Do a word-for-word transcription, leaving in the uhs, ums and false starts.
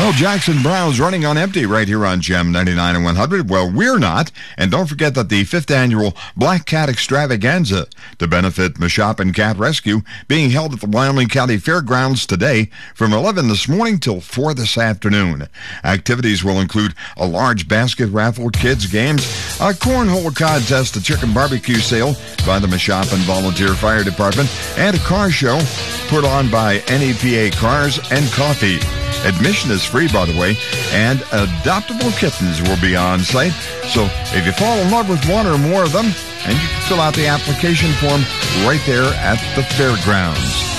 Well, Jackson Browne's running on empty right here on Gem ninety-nine and one hundred. Well, we're not. And don't forget that the fifth annual Black Cat Extravaganza to benefit Mashopin Cat Rescue being held at the Wyoming County Fairgrounds today from eleven this morning till four this afternoon. Activities will include a large basket raffle, kids games, a cornhole contest, a chicken barbecue sale by the Mashopin Volunteer Fire Department, and a car show put on by N E P A Cars and Coffee. Admission is free, by the way, and adoptable kittens will be on site. So if you fall in love with one or more of them, and you can fill out the application form right there at the fairgrounds.